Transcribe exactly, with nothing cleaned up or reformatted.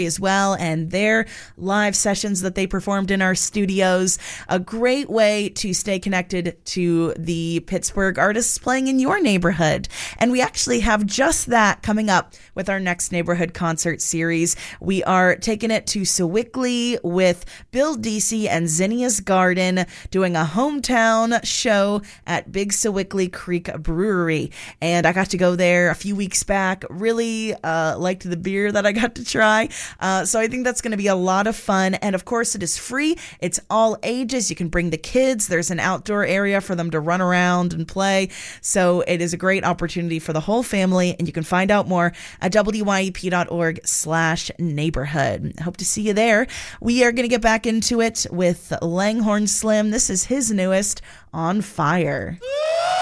as well, and their live sessions that they performed in our studios. A great way to stay connected to the Pittsburgh artists playing in your neighborhood. And we actually have just that coming up with our next neighborhood concert series. We are taking it to Sewickley with Bill Deasy and Zinnia's Garden, doing a hometown show at Big Sewickley Creek Brewery. And I got to go there a few weeks back. Really uh, liked the beer that I got to try. Uh, so I think that's going to be a lot of fun. And of course, it is free. It's all ages. You can bring the kids. There's an outdoor area for them to run around and play. So it is a great opportunity for the whole family. And you can find out more at W Y E P dot org slash neighborhood. Hope to see you there. We are going to get back into it with Langhorne Slim. This is his newest, On Fire.